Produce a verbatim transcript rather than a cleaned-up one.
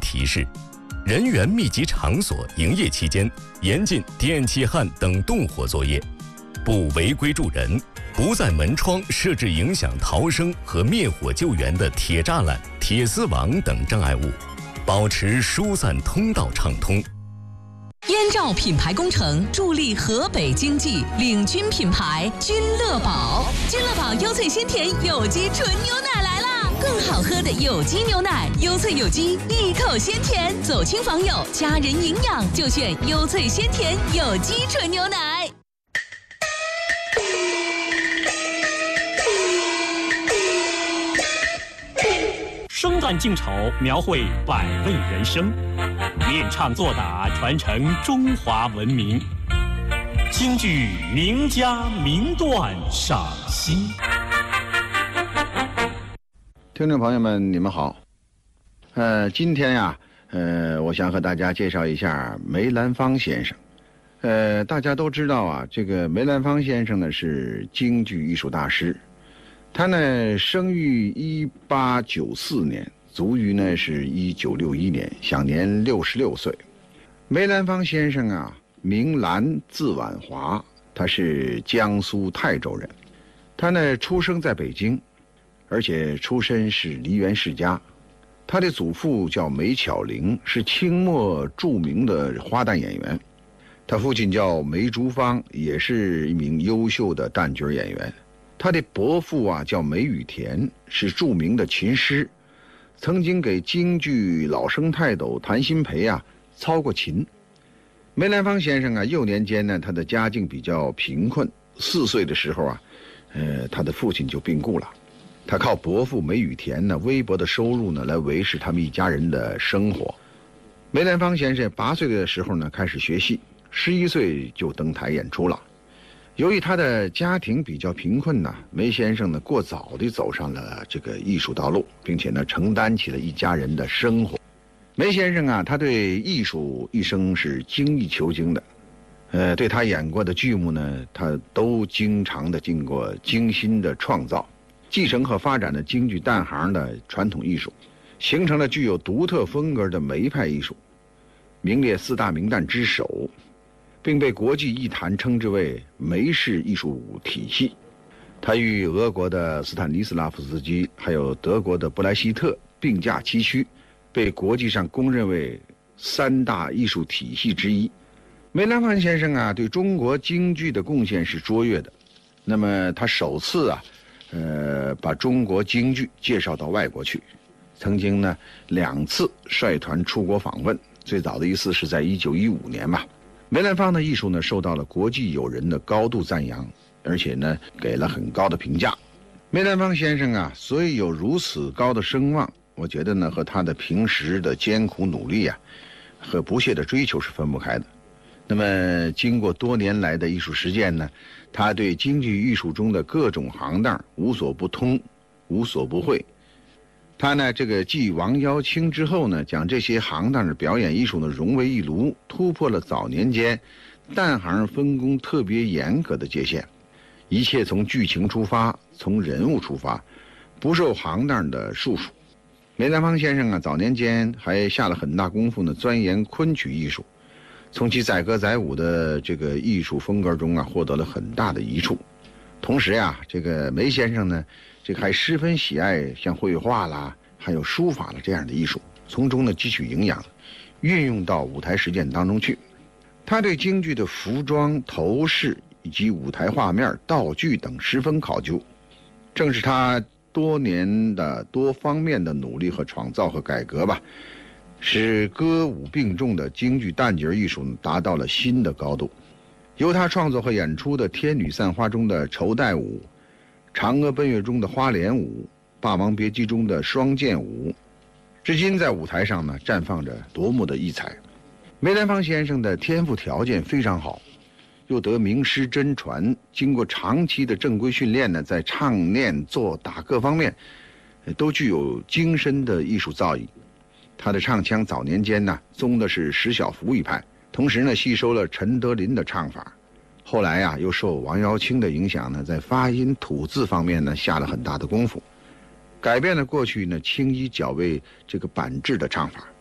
提示：人员密集场所营业期间，严禁电气焊等动火作业，不违规助人，不在门窗设置影响逃生和灭火救援的铁栅栏、铁丝网等障碍物，保持疏散通道畅通。 燕赵品牌工程助力河北经济领军品牌君乐宝，君乐宝优萃鲜甜有机纯牛奶来啦！更好喝的有机牛奶，优萃有机，一口鲜甜，走亲访友，家人营养就选优萃鲜甜有机纯牛奶。 生旦净丑，描绘百味人生；练唱作打，传承中华文明。京剧名家名段赏析。 听众朋友们，你们好。呃，今天呀，呃，我想和大家介绍一下梅兰芳先生。呃，大家都知道啊，这个梅兰芳先生呢是京剧艺术大师。他呢生于一八九四年，卒于呢是一九六一年，享年六十六岁。梅兰芳先生啊，名兰，字婉华，他是江苏泰州人。他呢出生在北京，而且出身是梨园世家。他的祖父叫梅巧玲，是清末著名的花旦演员。他父亲叫梅竹芳，也是一名优秀的旦角演员。他的伯父啊叫梅雨田，是著名的琴师，曾经给京剧老生泰斗谭鑫培啊操过琴。梅兰芳先生啊幼年间呢，他的家境比较贫困，四岁的时候啊，呃，他的父亲就病故了，他靠伯父梅雨田呢微薄的收入呢来维持他们一家人的生活。梅兰芳先生八岁的时候呢开始学戏，十一岁就登台演出了。由于他的家庭比较贫困呢，梅先生呢过早地走上了这个艺术道路，并且呢承担起了一家人的生活。梅先生啊，他对艺术一生是精益求精的，呃，对他演过的剧目呢，他都经常的经过精心的创造，继承和发展了京剧旦行的传统艺术，形成了具有独特风格的梅派艺术，名列四大名旦之首，并被国际艺坛称之为梅式艺术体系。他与俄国的斯坦尼斯拉夫斯基还有德国的布莱希特并驾齐驱，被国际上公认为三大艺术体系之一。梅兰芳先生啊，对中国京剧的贡献是卓越的。那么他首次啊，呃，把中国京剧介绍到外国去，曾经呢两次率团出国访问，最早的一次是在一九一五年吧。梅兰芳的艺术呢，受到了国际友人的高度赞扬，而且呢，给了很高的评价。梅兰芳先生啊，所以有如此高的声望，我觉得呢，和他的平时的艰苦努力啊，和不懈的追求是分不开的。那么，经过多年来的艺术实践呢，他对京剧艺术中的各种行当无所不通，无所不会。他呢，这个继王耀卿之后呢，将这些行当的表演艺术呢融为一炉，突破了早年间旦行分工特别严格的界限，一切从剧情出发，从人物出发，不受行当的束缚。梅兰芳先生啊，早年间还下了很大功夫呢，钻研昆曲艺术，从其载歌载舞的这个艺术风格中啊，获得了很大的益处。同时呀、啊，这个梅先生呢，这个还十分喜爱像绘画啦，还有书法了这样的艺术，从中呢汲取营养，运用到舞台实践当中去。他对京剧的服装、头饰以及舞台画面、道具等十分考究，正是他多年的多方面的努力和创造和改革吧，使歌舞并重的京剧旦角艺术达到了新的高度。由他创作和演出的《天女散花》中的绸带舞，《嫦娥奔月》中的花脸舞，《霸王别姬》中的双剑舞，至今在舞台上呢绽放着夺目的异彩。梅兰芳先生的天赋条件非常好，又得名师真传，经过长期的正规训练呢，在唱念做打各方面都具有精深的艺术造诣。他的唱腔早年间呢宗的是石小福一派，同时呢吸收了陈德霖的唱法，后来啊又受王耀卿的影响呢，在发音吐字方面呢下了很大的功夫，改变了过去呢轻衣矫卫这个板制的唱法。